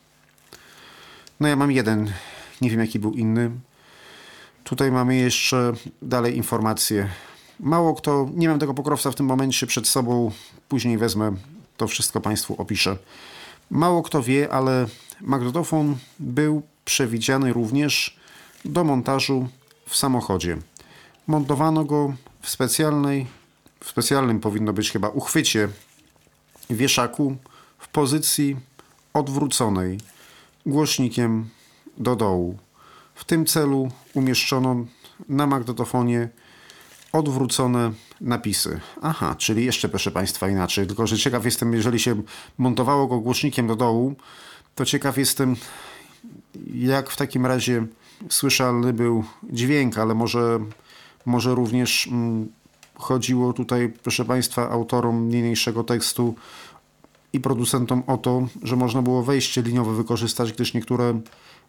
No ja mam jeden, nie wiem jaki był inny. Tutaj mamy jeszcze dalej informacje. Mało kto, nie mam tego pokrowca w tym momencie przed sobą, później wezmę, to wszystko Państwu opiszę. Mało kto wie, ale magnetofon był przewidziany również do montażu w samochodzie. Montowano go w specjalnym powinno być chyba uchwycie wieszaku w pozycji odwróconej, głośnikiem do dołu. W tym celu umieszczono na magnetofonie odwrócone napisy. Aha, czyli jeszcze, proszę Państwa, inaczej. Tylko, że ciekaw jestem, jeżeli się montowało go głośnikiem do dołu, to ciekaw jestem, jak w takim razie słyszalny był dźwięk, ale może również chodziło tutaj, proszę Państwa, autorom niniejszego tekstu i producentom o to, że można było wejście liniowe wykorzystać, gdyż niektóre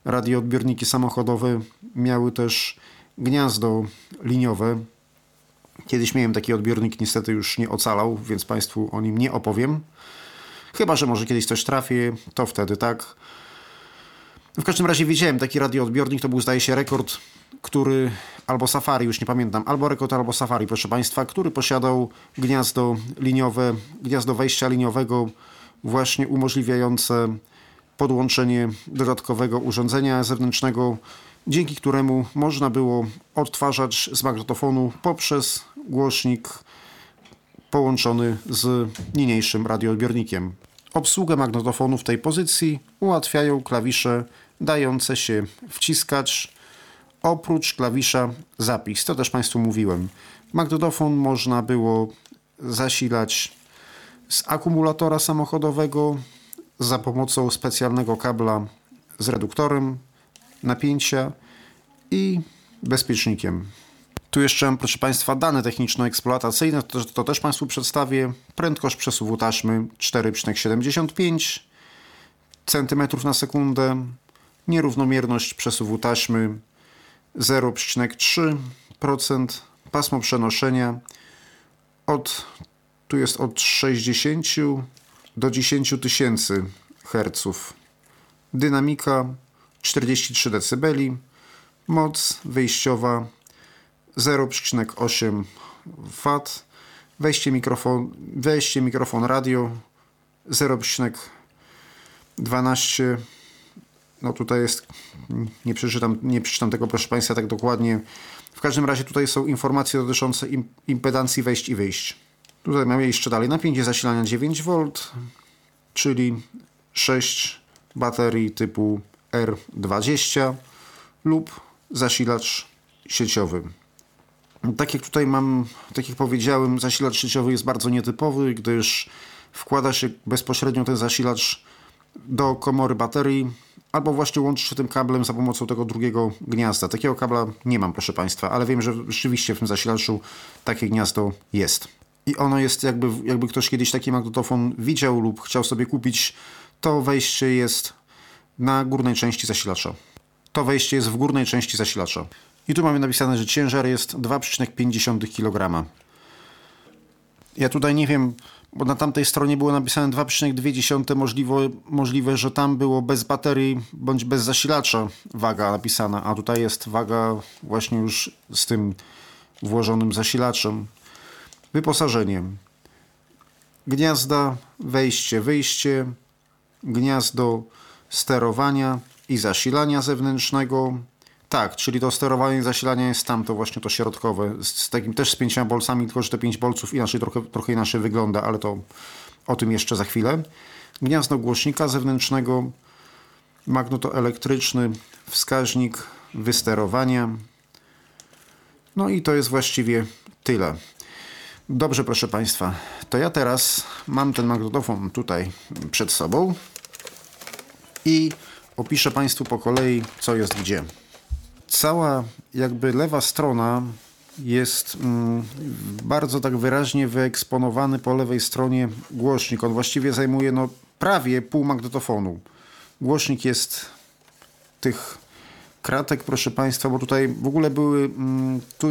radioodbiorniki samochodowe miały też gniazdo liniowe. Kiedyś miałem taki odbiornik, niestety już nie ocalał, więc Państwu o nim nie opowiem. Chyba że może kiedyś coś trafię, to wtedy tak. W każdym razie widziałem taki radioodbiornik, to był zdaje się Rekord, który, albo Safari, już nie pamiętam, albo Rekord, albo Safari, proszę Państwa, który posiadał gniazdo liniowe, gniazdo wejścia liniowego, właśnie umożliwiające podłączenie dodatkowego urządzenia zewnętrznego, dzięki któremu można było odtwarzać z magnetofonu poprzez głośnik połączony z niniejszym radioodbiornikiem. Obsługę magnetofonu w tej pozycji ułatwiają klawisze dające się wciskać, oprócz klawisza zapis. To też Państwu mówiłem. Magnetofon można było zasilać z akumulatora samochodowego za pomocą specjalnego kabla z reduktorem napięcia i bezpiecznikiem. Tu jeszcze mam, proszę Państwa, dane techniczno-eksploatacyjne, to też Państwu przedstawię. Prędkość przesuwu taśmy 4,75 cm na sekundę, nierównomierność przesuwu taśmy 0,3%, pasmo przenoszenia tu jest od 60 do 10 000 Hz, dynamika 43 dB, moc wyjściowa 0,8 W, wejście mikrofon radio 0,12. No tutaj jest, nie przeczytam tego, proszę Państwa, tak dokładnie. W każdym razie tutaj są informacje dotyczące impedancji wejść i wyjść. Tutaj mamy jeszcze dalej napięcie zasilania 9V, czyli 6 baterii typu R20 lub zasilacz sieciowy. Tak jak tutaj mam, tak jak powiedziałem, zasilacz sieciowy jest bardzo nietypowy, gdyż wkłada się bezpośrednio ten zasilacz do komory baterii, albo właśnie łączy się tym kablem za pomocą tego drugiego gniazda. Takiego kabla nie mam, proszę Państwa, ale wiem, że rzeczywiście w tym zasilaczu takie gniazdo jest. I ono jest, jakby ktoś kiedyś taki magnetofon widział lub chciał sobie kupić, to wejście jest na górnej części zasilacza. To wejście jest w górnej części zasilacza. I tu mamy napisane, że ciężar jest 2,5 kg. Ja tutaj nie wiem, bo na tamtej stronie było napisane 2,2, możliwe, że tam było bez baterii bądź bez zasilacza waga napisana, a tutaj jest waga właśnie już z tym włożonym zasilaczem. Wyposażenie. Gniazda, wejście, wyjście, gniazdo sterowania i zasilania zewnętrznego. Tak, czyli to sterowanie i zasilania jest tam, to właśnie to środkowe, z takim też z 5 bolcami, tylko że te 5 bolców inaczej, trochę inaczej wygląda, ale to o tym jeszcze za chwilę. Gniazdo głośnika zewnętrznego, magnetoelektryczny, wskaźnik wysterowania. No i to jest właściwie tyle. Dobrze, proszę Państwa, to ja teraz mam ten magnetofon tutaj przed sobą i opiszę Państwu po kolei, co jest gdzie. Cała jakby lewa strona jest bardzo tak wyraźnie wyeksponowany po lewej stronie głośnik. On właściwie zajmuje prawie pół magnetofonu. Głośnik jest tych kratek, proszę Państwa, bo tutaj w ogóle tu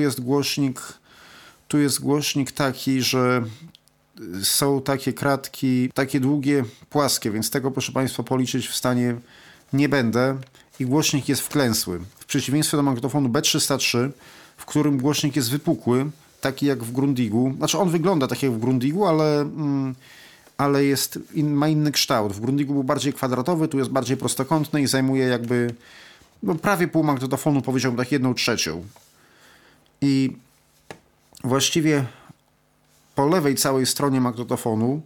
jest głośnik taki, że są takie kratki, takie długie, płaskie, więc tego, proszę Państwa, policzyć w stanie nie będę. I głośnik jest wklęsły. W przeciwieństwie do magnetofonu B303, w którym głośnik jest wypukły, taki jak w Grundigu. Znaczy on wygląda tak jak w Grundigu, ale ma inny kształt. W Grundigu był bardziej kwadratowy, tu jest bardziej prostokątny i zajmuje jakby prawie pół magnetofonu, powiedziałbym tak 1/3. I właściwie po lewej całej stronie magnetofonu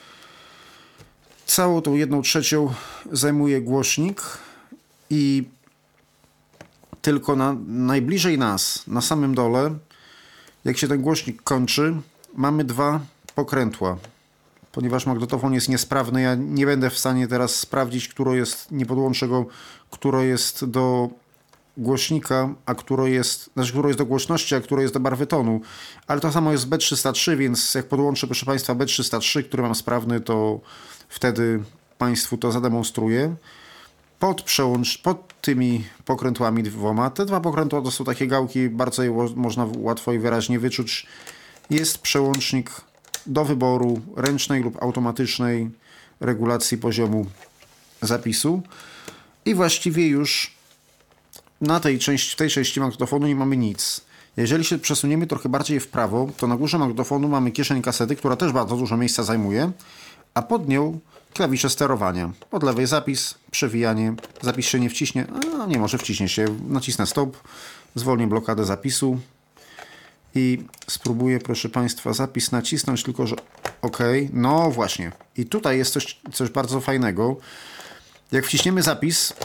całą tą 1/3 zajmuje głośnik i tylko najbliżej nas, na samym dole, jak się ten głośnik kończy, mamy 2 pokrętła. Ponieważ magnetofon jest niesprawny, ja nie będę w stanie teraz sprawdzić, nie podłączę go, które jest do głośnika, które jest do głośności, a które jest do barwy tonu. Ale to samo jest B303, więc jak podłączę, proszę Państwa, B303, który mam sprawny, to wtedy Państwu to zademonstruję. pod tymi pokrętłami dwoma. Te dwa pokrętła to są takie gałki, bardzo je można łatwo i wyraźnie wyczuć. Jest przełącznik do wyboru ręcznej lub automatycznej regulacji poziomu zapisu. I właściwie już w tej części magnetofonu nie mamy nic. Jeżeli się przesuniemy trochę bardziej w prawo, to na górze magnetofonu mamy kieszeń kasety, która też bardzo dużo miejsca zajmuje, a pod nią klawisze sterowania. Od lewej zapis, przewijanie, zapis się nie wciśnie, a nie może wciśnie się. Nacisnę stop, zwolnię blokadę zapisu i spróbuję, proszę Państwa, zapis nacisnąć, tylko że OK. No właśnie. I tutaj jest coś bardzo fajnego. Jak wciśniemy zapis,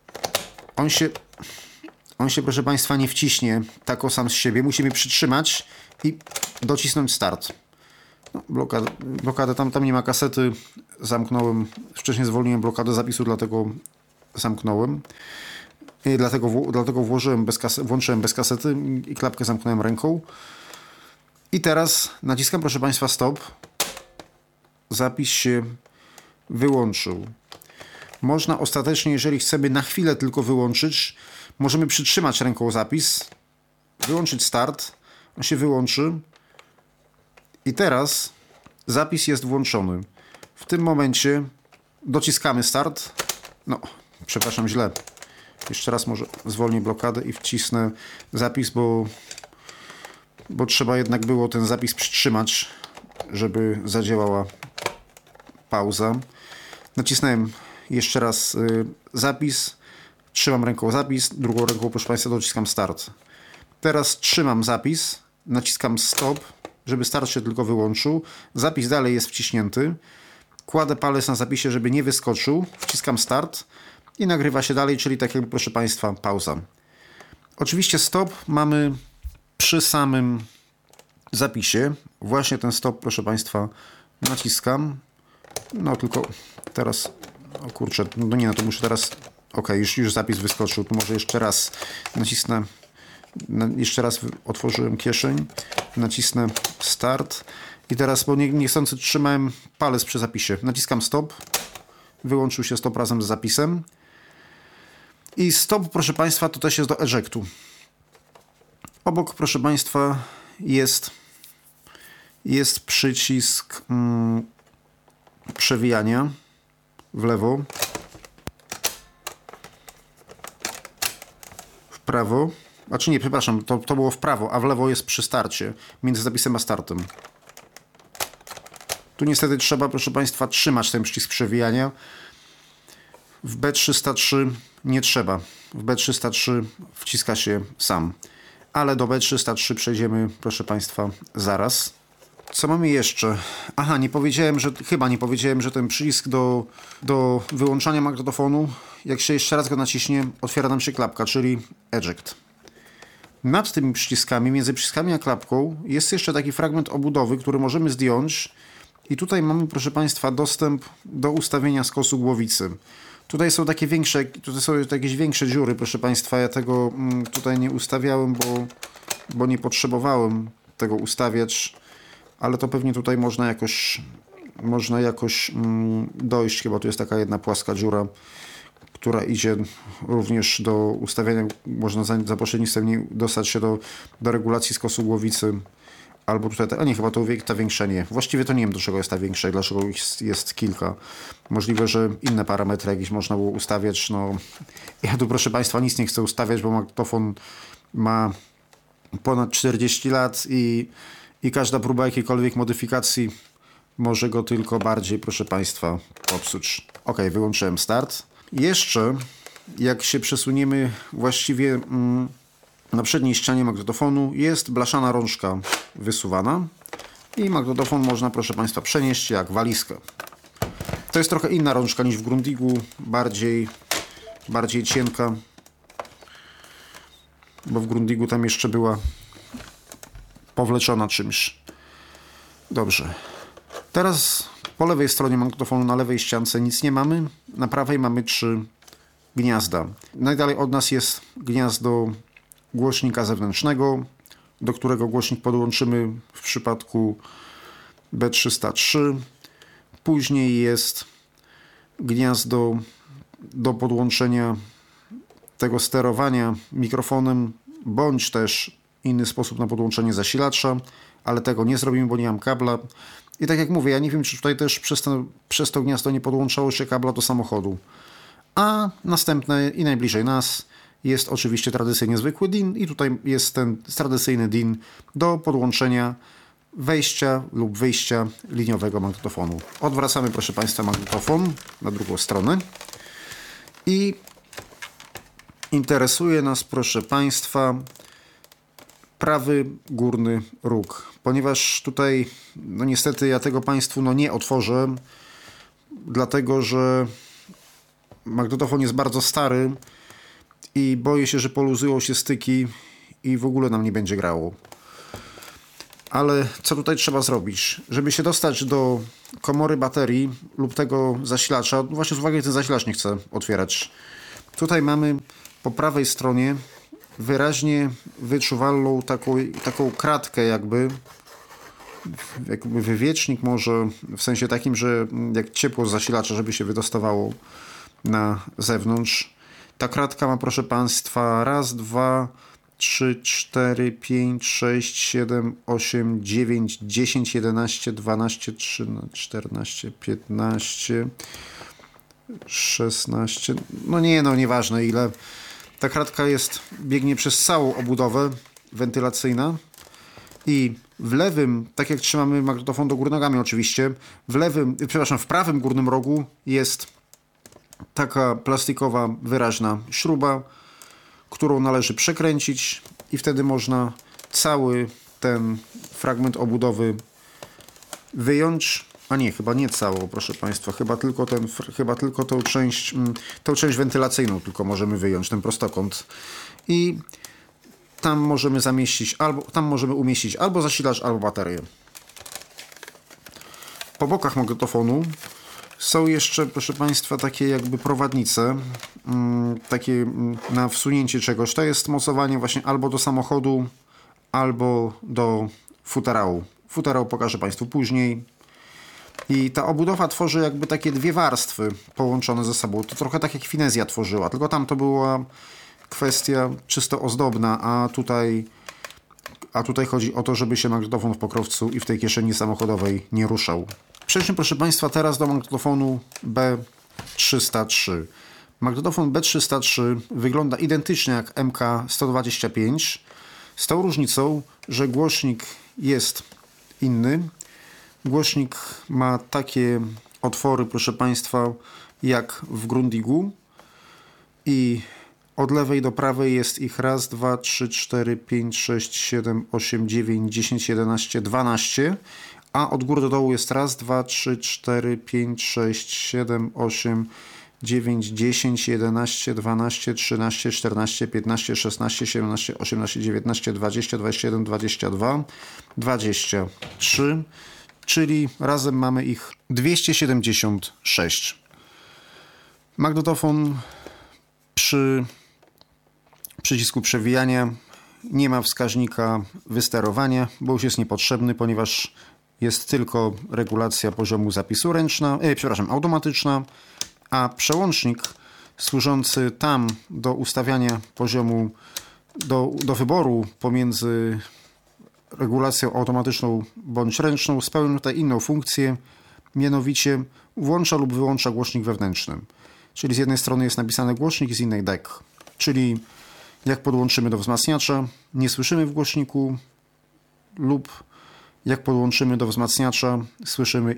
on się, proszę Państwa, nie wciśnie tak sam z siebie. Musimy przytrzymać i docisnąć start. No, blokadę tam nie ma kasety. Zamknąłem. Wcześniej zwolniłem blokadę zapisu, dlatego zamknąłem. I dlatego włączyłem bez kasety i klapkę zamknąłem ręką. I teraz naciskam, proszę Państwa, stop. Zapis się wyłączył. Można ostatecznie, jeżeli chcemy na chwilę tylko wyłączyć, możemy przytrzymać ręką zapis, wyłączyć start, on się wyłączy i teraz zapis jest włączony. W tym momencie dociskamy start. No, przepraszam, źle. Jeszcze raz może zwolnię blokadę i wcisnę zapis, bo trzeba jednak było ten zapis przytrzymać, żeby zadziałała pauza. Nacisnąłem jeszcze raz zapis, trzymam ręką zapis, drugą ręką, proszę Państwa, dociskam start. Teraz trzymam zapis, naciskam stop, żeby start się tylko wyłączył. Zapis dalej jest wciśnięty. Kładę palec na zapisie, żeby nie wyskoczył. Wciskam start i nagrywa się dalej, czyli tak jakby, proszę Państwa, pauza. Oczywiście stop mamy przy samym zapisie. Właśnie ten stop, proszę Państwa, naciskam. No tylko teraz, o kurczę, no nie, no to muszę teraz, ok, już zapis wyskoczył, tu może jeszcze raz nacisnę, jeszcze raz otworzyłem kieszeń, nacisnę start i teraz, bo niechcący trzymałem palec przy zapisie, naciskam stop, wyłączył się stop razem z zapisem i stop, proszę Państwa, to też jest do ejectu. Obok, proszę Państwa, jest przycisk przewijania w lewo, w prawo, znaczy nie, przepraszam, to było w prawo, a w lewo jest przy starcie, między zapisem a startem. Tu niestety trzeba, proszę Państwa, trzymać ten przycisk przewijania. W B303 nie trzeba. W B303 wciska się sam. Ale do B303 przejdziemy, proszę Państwa, zaraz. Co mamy jeszcze? Aha, chyba nie powiedziałem, że ten przycisk do wyłączania magnetofonu, jak się jeszcze raz go naciśnie, otwiera nam się klapka, czyli eject. Nad tymi przyciskami, między przyciskami a klapką, jest jeszcze taki fragment obudowy, który możemy zdjąć. I tutaj mamy, proszę Państwa, dostęp do ustawienia skosu głowicy. Tutaj są jakieś większe dziury, proszę Państwa. Ja tego tutaj nie ustawiałem, bo nie potrzebowałem tego ustawiać. Ale to pewnie tutaj można jakoś dojść. Chyba tu jest taka jedna płaska dziura, która idzie również do ustawiania. Można za pośrednictwem niej dostać się do regulacji skosu głowicy. Albo tutaj, a nie, chyba ta większa nie. Właściwie to nie wiem, do czego jest ta większa i dlaczego jest kilka. Możliwe, że inne parametry jakieś można było ustawiać. No, ja tu, proszę Państwa, nic nie chcę ustawiać, bo magnetofon ma ponad 40 lat i każda próba jakiejkolwiek modyfikacji może go tylko bardziej, proszę Państwa, popsuć. Ok, wyłączyłem start. Jeszcze, jak się przesuniemy właściwie na przedniej ścianie magnetofonu, jest blaszana rączka wysuwana i magnetofon można, proszę Państwa, przenieść jak walizkę. To jest trochę inna rączka niż w Grundigu, bardziej cienka, bo w Grundigu tam jeszcze była powleczona czymś. Dobrze. Teraz po lewej stronie magnetofonu, na lewej ściance nic nie mamy. Na prawej mamy 3 gniazda. Najdalej od nas jest gniazdo głośnika zewnętrznego, do którego głośnik podłączymy w przypadku B303. Później jest gniazdo do podłączenia tego sterowania mikrofonem, bądź też inny sposób na podłączenie zasilacza, ale tego nie zrobimy, bo nie mam kabla. I tak jak mówię, ja nie wiem, czy tutaj też przez to gniazdo nie podłączało się kabla do samochodu. A następne i najbliżej nas jest oczywiście tradycyjnie zwykły DIN i tutaj jest ten tradycyjny DIN do podłączenia wejścia lub wyjścia liniowego magnetofonu. Odwracamy, proszę Państwa, magnetofon na drugą stronę i interesuje nas, proszę Państwa, prawy górny róg, ponieważ tutaj no niestety ja tego Państwu nie otworzę, dlatego że magnetofon jest bardzo stary i boję się, że poluzują się styki i w ogóle nam nie będzie grało. Ale co tutaj trzeba zrobić? Żeby się dostać do komory baterii lub tego zasilacza, właśnie z uwagi, ten zasilacz nie chcę otwierać. Tutaj mamy po prawej stronie wyraźnie wyczuwalną taką kratkę jakby wywiecznik może, w sensie takim, że jak ciepło z zasilacza, żeby się wydostawało na zewnątrz. Ta kratka ma, proszę Państwa, 1, 2, 3, 4, 5, 6, 7, 8, 9, 10, 11, 12, 13, 14, 15, 16, nieważne ile. Ta kratka biegnie przez całą obudowę wentylacyjna i w lewym, tak jak trzymamy magnetofon do góry nogami oczywiście, w prawym górnym rogu jest taka plastikowa, wyraźna śruba, którą należy przekręcić i wtedy można cały ten fragment obudowy wyjąć, a nie, chyba nie całą, proszę Państwa, chyba tylko tą część wentylacyjną tylko możemy wyjąć, ten prostokąt i tam możemy umieścić albo zasilacz, albo baterię. Po bokach magnetofonu są jeszcze, proszę Państwa, takie jakby prowadnice, takie na wsunięcie czegoś. To jest mocowanie właśnie albo do samochodu, albo do futerału. Futerał pokażę Państwu później. I ta obudowa tworzy jakby takie dwie warstwy połączone ze sobą. To trochę tak jak Finezja tworzyła, tylko tam to była kwestia czysto ozdobna, a tutaj chodzi o to, żeby się magnetofon w pokrowcu i w tej kieszeni samochodowej nie ruszał. Przejdźmy, proszę Państwa, teraz do magnetofonu B303. Magnetofon B303 wygląda identycznie jak MK125, z tą różnicą, że głośnik jest inny. Głośnik ma takie otwory, proszę Państwa, jak w Grundigu i od lewej do prawej jest ich 1, 2, 3, 4, 5, 6, 7, 8, 9, 10, 11, 12, a od góry do dołu jest 1, 2, 3, 4, 5, 6, 7, 8, 9, 10, 11, 12, 13, 14, 15, 16, 17, 18, 19, 20, 21, 22, 23, czyli razem mamy ich 276. Magnetofon przy przycisku przewijania nie ma wskaźnika wysterowania, bo już jest niepotrzebny, ponieważ jest tylko regulacja poziomu zapisu automatyczna, a przełącznik służący tam do ustawiania poziomu, do wyboru pomiędzy regulacją automatyczną bądź ręczną spełnia tutaj inną funkcję, mianowicie włącza lub wyłącza głośnik wewnętrzny. Czyli z jednej strony jest napisane głośnik, z innej DEC. Czyli jak podłączymy do wzmacniacza, nie słyszymy w głośniku, lub jak podłączymy do wzmacniacza, słyszymy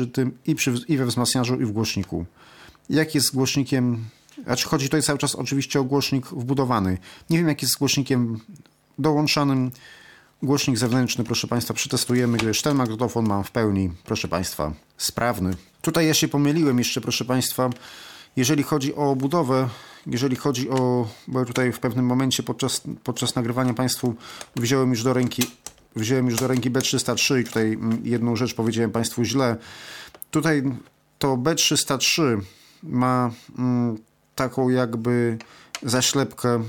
i we wzmacniaczu, i w głośniku. Jak jest z głośnikiem, chodzi tutaj cały czas oczywiście o głośnik wbudowany. Nie wiem, jak jest z głośnikiem dołączanym. Głośnik zewnętrzny, proszę Państwa, przetestujemy, gdyż ten magnetofon mam w pełni, proszę Państwa, sprawny. Tutaj ja się pomyliłem jeszcze, proszę Państwa, jeżeli chodzi o budowę, bo tutaj w pewnym momencie podczas nagrywania Państwu wziąłem już do ręki B303 i tutaj jedną rzecz powiedziałem Państwu źle. Tutaj to B303 ma taką jakby zaślepkę,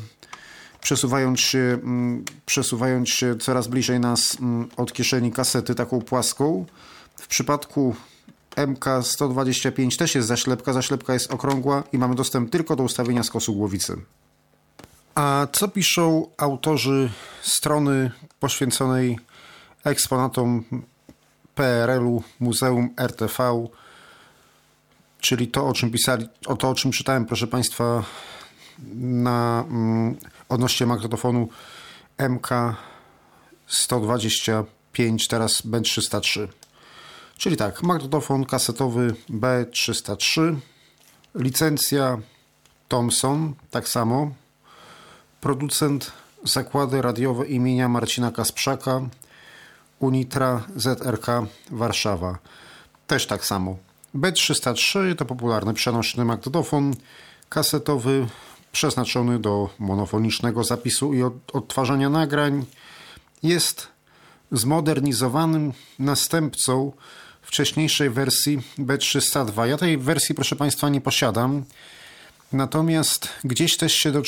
przesuwając się coraz bliżej nas od kieszeni kasety, taką płaską. W przypadku MK125 też jest zaślepka. Zaślepka jest okrągła i mamy dostęp tylko do ustawienia skosu głowicy. A co piszą autorzy strony poświęconej eksponatom PRL-u Muzeum RTV, czyli to, o czym pisali, to, o czym czytałem, proszę Państwa, odnośnie magnetofonu MK125, teraz B303. Czyli tak, magnetofon kasetowy B303, licencja Thomson, tak samo, producent zakłady radiowe imienia Marcina Kasprzaka, Unitra ZRK Warszawa, też tak samo. B303 to popularny przenośny magnetofon kasetowy przeznaczony do monofonicznego zapisu i odtwarzania nagrań. Jest zmodernizowanym następcą wcześniejszej wersji B302. Ja tej wersji, proszę Państwa, nie posiadam. Natomiast gdzieś też się